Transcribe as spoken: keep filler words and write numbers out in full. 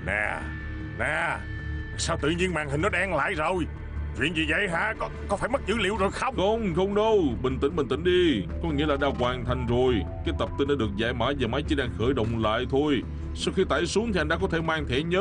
Nè, nè, sao tự nhiên màn hình nó đen lại rồi? Chuyện gì vậy hả? Có có phải mất dữ liệu rồi không? Không, không đâu, bình tĩnh bình tĩnh đi. Có nghĩa là đã hoàn thành rồi. Cái tập tin đã được giải mã và máy chỉ đang khởi động lại thôi. Sau khi tải xuống thì anh đã có thể mang thẻ nhớ